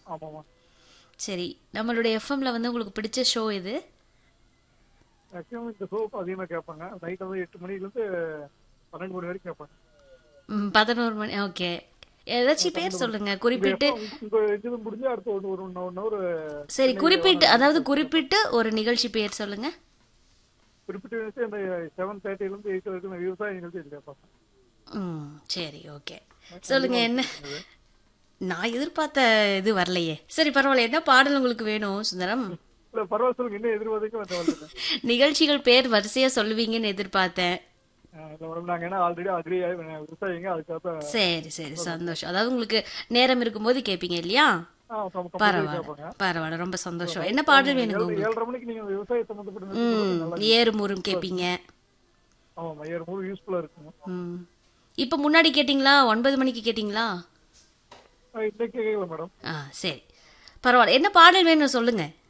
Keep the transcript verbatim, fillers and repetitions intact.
ஆமாம்மா. சரி, நம்மளுடைய எஃப்எம்ல வந்து உங்களுக்கு பிடிச்ச ஷோ எது? மேக்ஸிமம் இந்த ஷோ அதிகமாக கேட்பாங்க. நைட் வந்து எட்டு மணிலேருந்து பன்னெண்டு மணி வரைக்கும் கேட்பாங்க. ம் பதினொன்று மணி. ஓகே. ஏதாச்சும் பேர் பன்னெண்டு மணி. சொல்லுங்க உங்க குறிப்பிட்டு. எஃப்எம் உங்க இது முடிஞ்சு அடுத்த ஒரு ஒரு ஒன் ஹவர் சரி, சென்னை குறிப்பிட்டு வானொலி அதாவது கேட்பாங்க. குறிப்பிட்டு ஒரு நிகழ்ச்சி பேர் சொல்லுங்க. குறிப்பிட்ட நிமிஷம் இந்த செவன் தேர்ட்டிலேருந்து எயிட் வரைக்கும் விவசாய நிகழ்ச்சி இது கேட்பாங்க. ம் சரி, ஓகே. சொல்லுங்க அதிகமாக என்ன? வச்சுருக்கீங்க. நான் எதிர்பார்த்த இது வரலையே. சரி, பரவாயில்ல. என்ன பாடல் உங்களுக்கு வேணும் சுந்தரம்? இல்லை பரவாயில்ல சொல்லுங்க. இன்னும் எதிர்பார்த்துக்கு வந்து வந்துட்டேன். நிகழ்ச்சிகள் பேர் வரிசையா சொல்லுவீங்கன்னு எதிர்பார்த்தேன். இல்லை மேடம், நாங்கள் என்ன ஆல்ரெடி அக்ரி விவசாயிங்க, அதுக்காக சரி சரி, சந்தோஷம். அதாவது உங்களுக்கு நேரம் இருக்கும்போது கேட்பீங்க இல்லையா? கம்பல்சரி பரவாயில்ல கேட்பாங்க. பரவாயில்ல, ரொம்ப சந்தோஷம். என்ன நைட் பாடல் வேணுங்க ஏழு உங்களுக்கு? ஏழரை மணிக்கு நீங்கள் விவசாய சம்மந்தப்பட்ட நிகழ்ச்சி ம் சொல்லுங்க, நல்லா ஏறும் ஊரும் கேட்பீங்க. ஆமாம் ஏழு மூணு யூஸ்ஃபுல்லாக இருக்குங்க. ம் இப்போ முன்னாடி கேட்டிங்களா ஒன்பது மணிக்கு கேட்டிங்களா? இன்னைக்கு கேட்கல மேடம். ஆ சரி, பரவாயில்ல. என்ன பாடல் வேணும் சொல்லுங்க.